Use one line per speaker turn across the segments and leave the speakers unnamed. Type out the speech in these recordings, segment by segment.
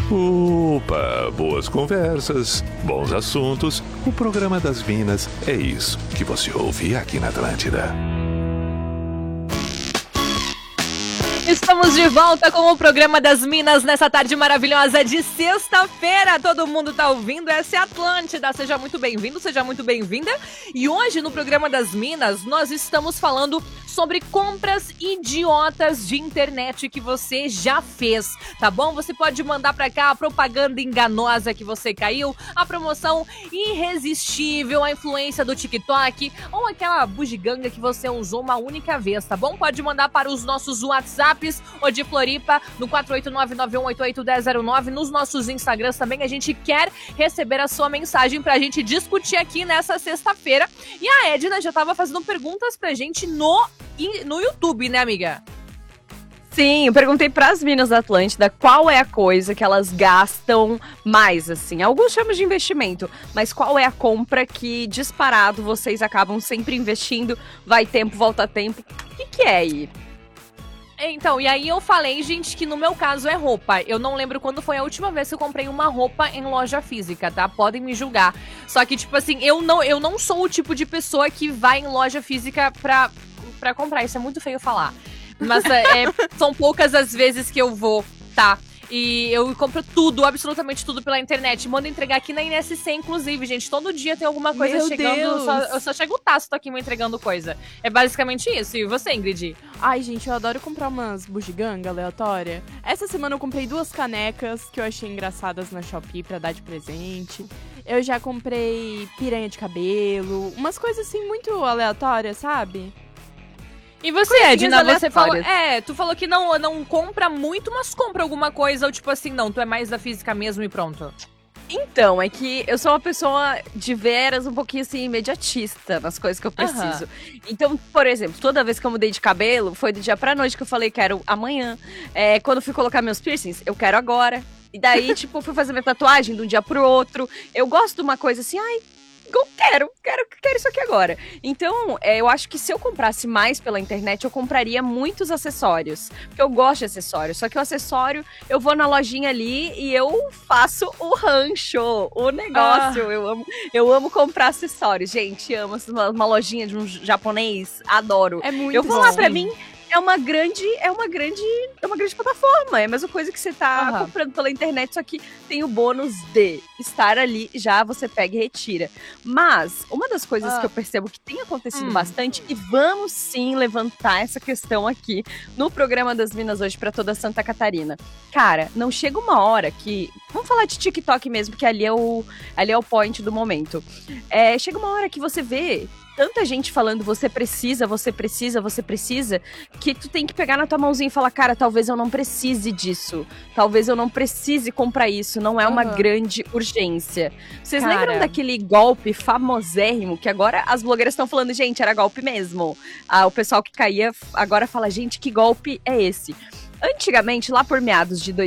Opa, boas conversas, bons assuntos. O programa das Minas é isso que você ouve aqui na Atlântida.
Estamos de volta com o programa das Minas nessa tarde maravilhosa de sexta-feira. Todo mundo tá ouvindo, essa é a Atlântida. Seja muito bem-vindo, seja muito bem-vinda. E hoje no programa das Minas nós estamos falando sobre compras idiotas de internet que você já fez, tá bom? Você pode mandar pra cá a propaganda enganosa que você caiu, a promoção irresistível, a influência do TikTok ou aquela bugiganga que você usou uma única vez, tá bom? Pode mandar para os nossos WhatsApps ou de Floripa no 48991881009, nos nossos Instagrams também. A gente quer receber a sua mensagem pra gente discutir aqui nessa sexta-feira. E a Edna já tava fazendo perguntas pra gente no YouTube, né, amiga?
Sim, eu perguntei pras Minas da Atlântida qual é a coisa que elas gastam mais, assim. Alguns chamam de investimento, mas qual é a compra que, disparado, vocês acabam sempre investindo, vai tempo, volta tempo. O que é aí?
Então, e aí eu falei, gente, que no meu caso é roupa. Eu não lembro quando foi a última vez que eu comprei uma roupa em loja física, tá? Podem me julgar. Só que, tipo assim, eu não sou o tipo de pessoa que vai em loja física pra comprar. Isso é muito feio falar. Mas são poucas as vezes que eu vou, tá? E eu compro tudo, absolutamente tudo pela internet. Mando entregar aqui na NSC, inclusive, gente. Todo dia tem alguma coisa
Meu
chegando.
Deus.
Eu só chego o Tácito aqui me entregando coisa. É basicamente isso. E você, Ingrid?
Ai, gente, eu adoro comprar umas bugiganga aleatória. Essa semana eu comprei 2 canecas que eu achei engraçadas na Shopee pra dar de presente. Eu já comprei piranha de cabelo. Umas coisas assim muito aleatórias, sabe?
E você, Edna, você falou, tu falou que não compra muito, mas compra alguma coisa, ou tipo assim, não, tu é mais da física mesmo e pronto.
Então, é que eu sou uma pessoa de veras um pouquinho assim, imediatista nas coisas que eu preciso. Então, por exemplo, toda vez que eu mudei de cabelo, foi do dia pra noite que eu falei, quero amanhã. Quando eu fui colocar meus piercings, eu quero agora. E daí, tipo, fui fazer minha tatuagem de um dia pro outro. Eu gosto de uma coisa assim, eu quero isso aqui agora. Então, eu acho que se eu comprasse mais pela internet, eu compraria muitos acessórios. Porque eu gosto de acessórios. Só que o acessório, eu vou na lojinha ali e eu faço o rancho, o negócio. Eu amo comprar acessórios. Gente, amo uma lojinha de um japonês. Adoro.
É muito
Eu vou lá,
bom.
pra mim, é uma grande plataforma. É a mesma coisa que você tá comprando pela internet, só que tem o bônus de estar ali, já você pega e retira. Mas, uma das coisas que eu percebo que tem acontecido bastante, e vamos sim levantar essa questão aqui no programa das Minas hoje pra toda Santa Catarina. Cara, não chega uma hora que... Vamos falar de TikTok mesmo, que ali é o point do momento. Chega uma hora que você vê tanta gente falando você precisa, que tu tem que pegar na tua mãozinha e falar, cara, talvez eu não precise disso. Talvez eu não precise comprar isso. Não é uma grande urgência. Vocês lembram daquele golpe famosérrimo que agora as blogueiras estão falando, gente, era golpe mesmo. O pessoal que caía agora fala, gente, que golpe é esse? Antigamente, lá por meados de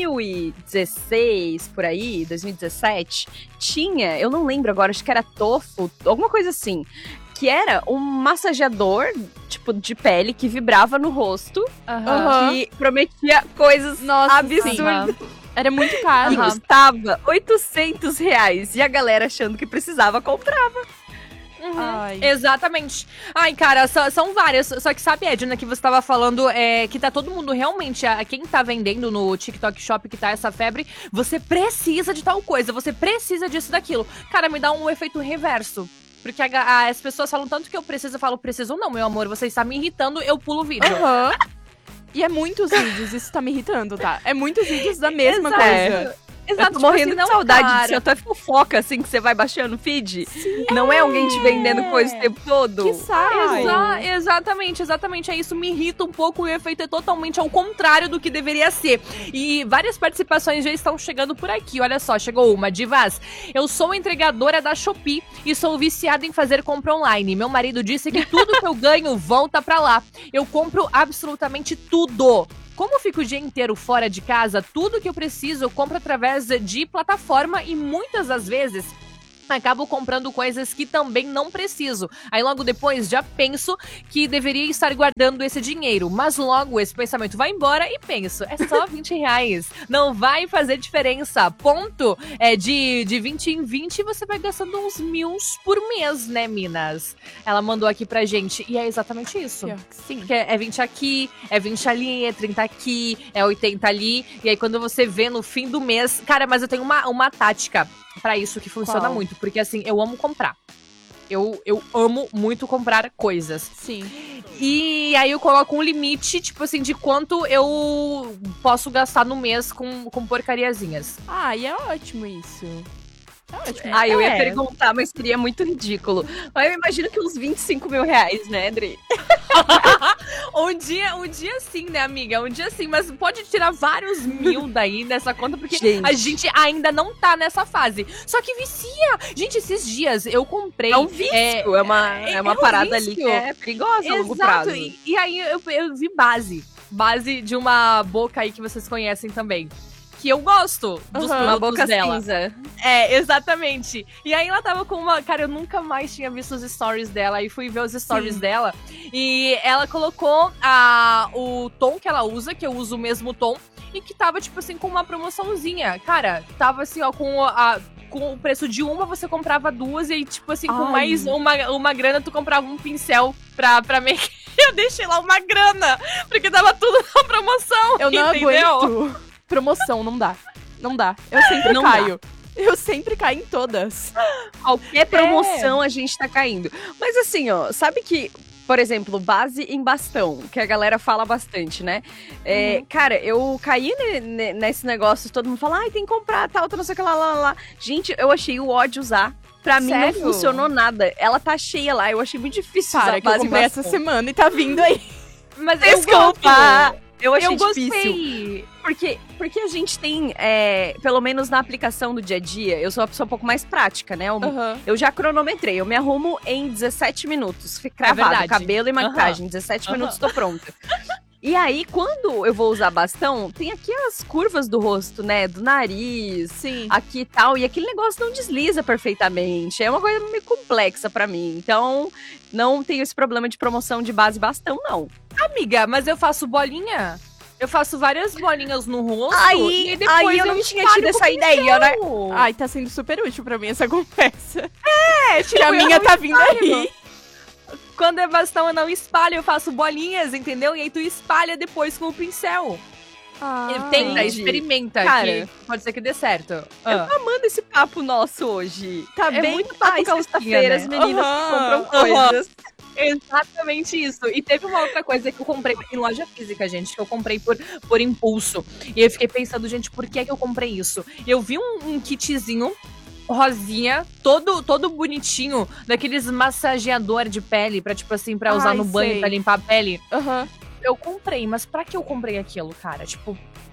2016, por aí, 2017, tinha, eu não lembro agora, acho que era Tofu, alguma coisa assim, que era um massageador, tipo, de pele, que vibrava no rosto, que prometia coisas absurdas.
Era muito caro.
E custava R$800, e a galera achando que precisava, comprava.
Exatamente. Ai, cara, são várias. Só que sabe, Edna, que você tava falando que tá todo mundo realmente, quem tá vendendo no TikTok Shop, que tá essa febre, você precisa de tal coisa, você precisa disso, daquilo. Cara, me dá um efeito reverso. Porque as pessoas falam tanto que eu falo, preciso não, meu amor, você está me irritando, eu pulo o vídeo.
E é muitos vídeos, isso tá me irritando, tá? É muitos vídeos da mesma coisa.
Exato, eu tô morrendo de saudade disso. Até fofoca, assim, que você vai baixando o feed. Sim, não é alguém te vendendo coisa o tempo todo.
Que saco.
Exatamente. Isso me irrita um pouco e o efeito é totalmente ao contrário do que deveria ser. E várias participações já estão chegando por aqui. Olha só, chegou uma. Divas, eu sou entregadora da Shopee e sou viciada em fazer compra online. Meu marido disse que tudo que eu ganho volta pra lá. Eu compro absolutamente tudo. Como eu fico o dia inteiro fora de casa, tudo que eu preciso eu compro através de plataforma e muitas das vezes acabo comprando coisas que também não preciso. Aí logo depois já penso que deveria estar guardando esse dinheiro. Mas logo esse pensamento vai embora e penso, é só 20 reais. Não vai fazer diferença. Ponto. De 20 em 20 você vai gastando uns 1.000 por mês, né, Minas? Ela mandou aqui pra gente. E é exatamente isso.
Sim.
Porque é 20 aqui, é 20 ali, é 30 aqui, é 80 ali. E aí quando você vê no fim do mês... Cara, mas eu tenho uma tática pra isso que funciona
Qual?
muito. Porque assim, eu amo comprar. Eu amo muito comprar coisas.
Sim.
E aí eu coloco um limite, tipo assim, de quanto eu posso gastar no mês com porcariazinhas.
Ah, e é ótimo isso. É ótimo.
Ah, eu ia perguntar, mas seria muito ridículo. Mas eu imagino que uns 25 mil reais, né, Adri?
Um dia sim, né, amiga? Um dia sim, mas pode tirar vários 1.000 daí nessa conta, porque a gente ainda não tá nessa fase. Só que vicia! Gente, esses dias eu comprei...
É um vício, é uma parada ali que é perigosa a longo prazo.
E aí eu vi base de uma boca aí que vocês conhecem também. Que eu gosto dos
uma
produtos
boca
dela.
cinza.
Exatamente. E aí ela tava com uma... Cara, eu nunca mais tinha visto os stories dela. E fui ver os stories dela. E ela colocou o tom que ela usa, que eu uso o mesmo tom. E que tava, tipo assim, com uma promoçãozinha. Cara, tava assim, ó, com o preço de uma, você comprava duas. E aí, tipo assim, com mais uma grana, tu comprava um pincel pra mim. Eu deixei lá uma grana. Porque tava tudo na promoção.
Eu não
entendeu?
aguento. Promoção, não dá. Não dá. Eu sempre
Não
caio. Eu sempre caio em todas.
Qualquer promoção a gente tá caindo. Mas assim, ó, sabe que, por exemplo, base em bastão, que a galera fala bastante, né? Cara, eu caí nesse negócio, todo mundo fala, ai, tem que comprar, tal, não sei o que lá. Gente, eu achei o ódio usar. Pra mim não funcionou nada. Ela tá cheia lá, eu achei muito difícil usar
Para, que
base
eu
em
comprei
bastão.
essa semana e tá vindo aí.
Mas
Desculpa! Eu achei
gostei.
difícil. Porque a gente tem, pelo menos na aplicação do dia a dia, eu sou uma pessoa um pouco mais prática, né? Eu já cronometrei, eu me arrumo em 17 minutos. Cravado,
verdade.
cabelo e maquiagem. 17 minutos tô pronta. E aí, quando eu vou usar bastão, tem aqui as curvas do rosto, né? Do nariz, aqui e tal. E aquele negócio não desliza perfeitamente. É uma coisa meio complexa pra mim. Então, não tenho esse problema de promoção de base bastão, não.
Amiga, mas eu faço bolinha. Eu faço várias bolinhas no rosto.
Aí,
e depois
eu não tinha
espalho
tido
com
essa ideia, né?
Ai, tá sendo super útil pra mim essa conversa.
Tipo,
a minha tá vindo aí.
Quando é bastão, eu não espalho, eu faço bolinhas, entendeu? E aí tu espalha depois com o pincel. Tenta,
entendi.
experimenta,
Cara,
que pode ser que dê certo.
Eu tô amando esse papo nosso hoje. Tá
É
bem
muito
papo
mais
sexta-feira, as
né?
meninas que compram coisas.
Exatamente isso. E teve uma outra coisa que eu comprei em loja física, gente, que eu comprei por impulso. E eu fiquei pensando, gente, por que eu comprei isso? Eu vi um kitzinho rosinha, todo bonitinho, daqueles massageador de pele, pra, tipo assim, pra usar no banho, pra limpar a pele. Eu comprei, mas pra que eu comprei aquilo, cara? Tipo,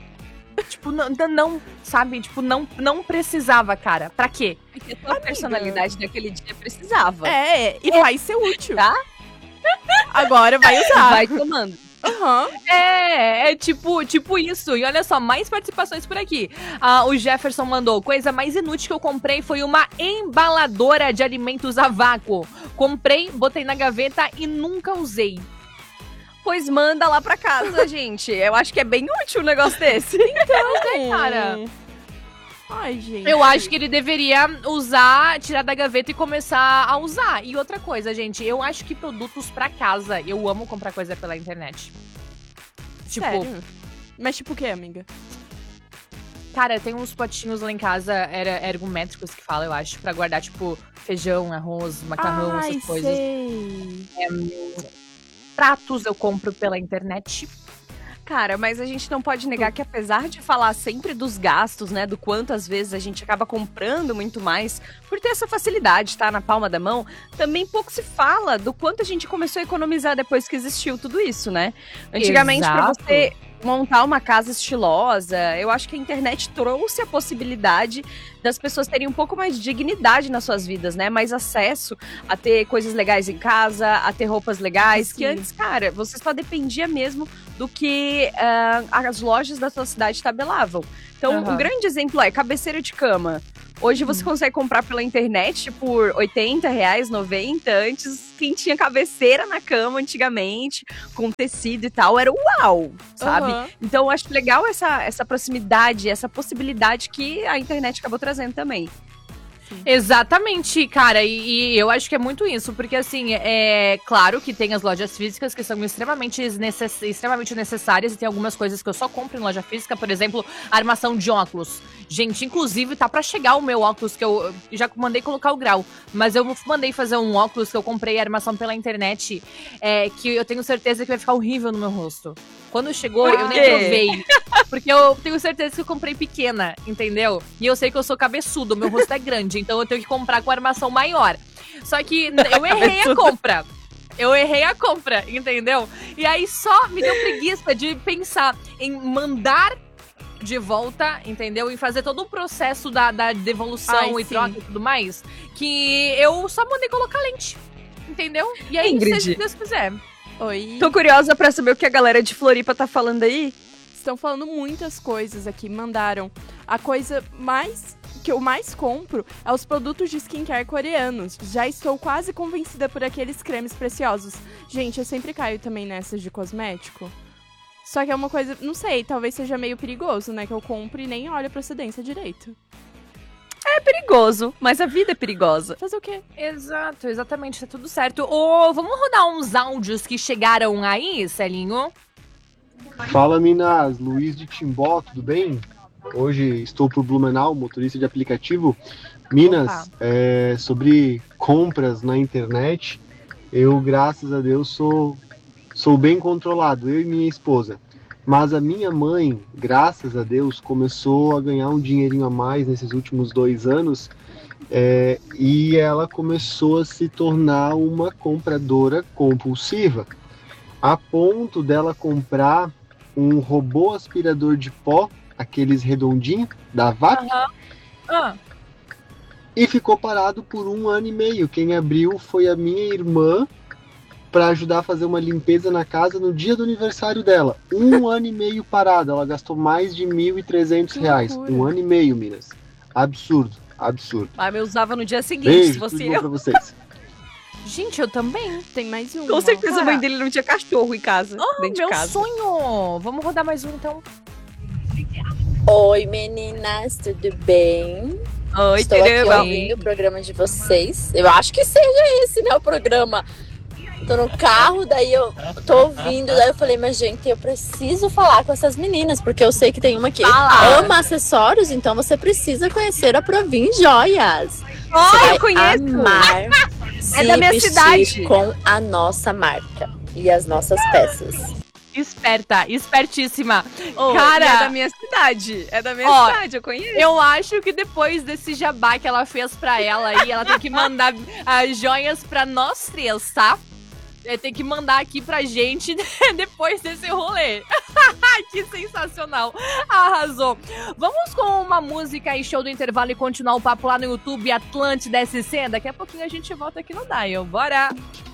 não, sabe? Tipo, não precisava, cara. Pra quê?
Porque a tua personalidade daquele dia precisava.
E vai ser útil.
Tá?
Agora vai usar.
Vai tomando.
Tipo isso. E olha só, mais participações por aqui. O Jefferson mandou: coisa mais inútil que eu comprei foi uma embaladora de alimentos a vácuo. Comprei, botei na gaveta e nunca usei.
Pois manda lá pra casa, gente. Eu acho que é bem útil um negócio desse.
Então, cara.
Ai, gente.
Eu acho que ele deveria tirar da gaveta e começar a usar. E outra coisa, gente, eu acho que produtos pra casa, eu amo comprar coisa pela internet. Tipo,
sério? Mas tipo o que, amiga?
Cara, tem uns potinhos lá em casa, ergométricos que fala, eu acho, pra guardar, tipo, feijão, arroz, macarrão, essas coisas.
Sei.
Pratos eu compro pela internet.
Cara, mas a gente não pode negar que apesar de falar sempre dos gastos, né, do quanto às vezes a gente acaba comprando muito mais, por ter essa facilidade, tá na palma da mão, também pouco se fala do quanto a gente começou a economizar depois que existiu tudo isso, né? Antigamente, pra você montar uma casa estilosa, eu acho que a internet trouxe a possibilidade das pessoas terem um pouco mais de dignidade nas suas vidas, né? Mais acesso a ter coisas legais em casa, a ter roupas legais, que antes, cara, você só dependia mesmo do que as lojas da sua cidade tabelavam. Então, um grande exemplo é cabeceira de cama. Hoje você consegue comprar pela internet por R$80, R$90. Antes, quem tinha cabeceira na cama antigamente, com tecido e tal, era uau, sabe? Então, eu acho legal essa proximidade, essa possibilidade que a internet acabou trazendo também.
Exatamente, cara, e eu acho que é muito isso, porque assim, é claro que tem as lojas físicas que são extremamente necessárias e tem algumas coisas que eu só compro em loja física, por exemplo, armação de óculos. Gente, inclusive tá pra chegar o meu óculos, que eu já mandei colocar o grau, mas eu mandei fazer um óculos que eu comprei a armação pela internet, que eu tenho certeza que vai ficar horrível no meu rosto. Quando chegou, eu nem provei. Porque eu tenho certeza que eu comprei pequena, entendeu? E eu sei que eu sou cabeçudo, meu rosto é grande, então eu tenho que comprar com armação maior. Só que eu errei a compra. Eu errei a compra, entendeu? E aí só me deu preguiça de pensar em mandar de volta, entendeu? E fazer todo o processo da devolução e troca e tudo mais. Que eu só mandei colocar lente, entendeu? E aí,
Ingrid,
seja o que Deus quiser.
Oi.
Tô curiosa pra saber o que a galera de Floripa tá falando aí.
Estão falando muitas coisas aqui, mandaram. A coisa que eu mais compro é os produtos de skincare coreanos. Já estou quase convencida por aqueles cremes preciosos. Gente, eu sempre caio também nessas de cosmético. Só que é uma coisa, não sei, talvez seja meio perigoso, né? Que eu compro e nem olho a procedência direito.
É perigoso, mas a vida é perigosa.
Fazer o quê?
Exato, exatamente, tá tudo certo. Vamos rodar uns áudios que chegaram aí, Celinho?
Fala, Minas, Luiz de Timbó, tudo bem? Hoje estou pro Blumenau, motorista de aplicativo. Minas, sobre compras na internet, eu, graças a Deus, sou bem controlado, eu e minha esposa. Mas a minha mãe, graças a Deus, começou a ganhar um dinheirinho a mais nesses últimos 2 anos e ela começou a se tornar uma compradora compulsiva, a ponto dela comprar um robô aspirador de pó, aqueles redondinhos, da VAP, e ficou parado por 1 ano e meio. Quem abriu foi a minha irmã, para ajudar a fazer uma limpeza na casa no dia do aniversário dela. 1 ano e meio parado, ela gastou mais de R$1.300. 1 ano e meio, Minas. Absurdo, absurdo.
Ah, eu usava no dia seguinte,
Beijo,
se fosse
tudo bom
eu.
pra vocês.
Gente, eu também.
Tem mais um.
Com certeza
Cara.
a mãe dele não tinha cachorro em casa, dentro de
Meu
casa.
sonho! Vamos rodar mais um, então.
Oi, meninas, tudo bem?
Oi,
Estou aqui
tudo
ouvindo o programa de vocês. Eu acho que seja esse, né, o programa. Tô no carro, daí eu tô ouvindo, daí eu falei, mas gente, eu preciso falar com essas meninas, porque eu sei que tem uma que ama acessórios, então você precisa conhecer a Provin Joias.
Oh, eu conheço!
Amar
É da minha
vestir
cidade.
com a nossa marca e as nossas peças.
Esperta, espertíssima.
Oh,
Cara,
é da minha cidade. É da minha
Ó,
cidade, eu conheço.
eu acho que depois desse jabá que ela fez pra ela aí, ela tem que mandar as joias pra nós 3, tá? Tem que mandar aqui pra gente depois desse rolê. Que sensacional. Arrasou. Vamos com uma música e show do intervalo e continuar o papo lá no YouTube Atlântida SC. Daqui a pouquinho a gente volta aqui no Dial. Bora!